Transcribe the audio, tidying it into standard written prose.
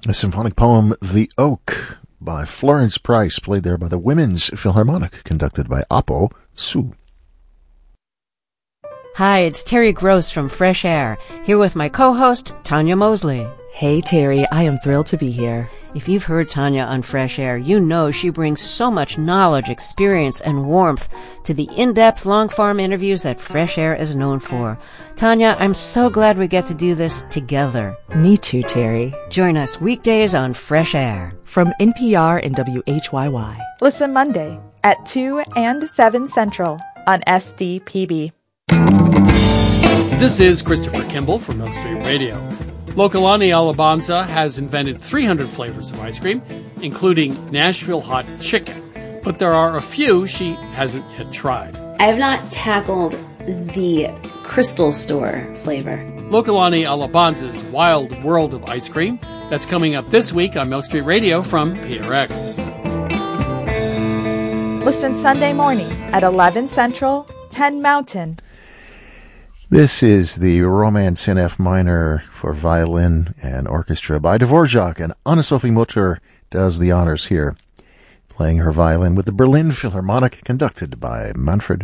A symphonic poem, The Oak, by Florence Price, played there by the Women's Philharmonic, conducted by Apo Su. Hi, it's Terry Gross from Fresh Air, here with my co-host, Tanya Mosley. Hey, Terry, I am thrilled to be here. If you've heard Tanya on Fresh Air, you know she brings so much knowledge, experience, and warmth to the in-depth, long-form interviews that Fresh Air is known for. Tanya, I'm so glad we get to do this together. Me too, Terry. Join us weekdays on Fresh Air. From NPR and WHYY. Listen Monday at 2 and 7 Central on SDPB. This is Christopher Kimball from Milk Street Radio. Lokalani Alabanza has invented 300 flavors of ice cream, including Nashville Hot Chicken. But there are a few she hasn't yet tried. I have not tackled the Crystal Store flavor. Lokalani Alabanza's Wild World of Ice Cream. That's coming up this week on Milk Street Radio from PRX. Listen Sunday morning at 11 Central, 10 Mountain. This is the Romance in F minor for violin and orchestra by Dvorak, and Anna-Sophie Mutter does the honors here, playing her violin with the Berlin Philharmonic, conducted by Manfred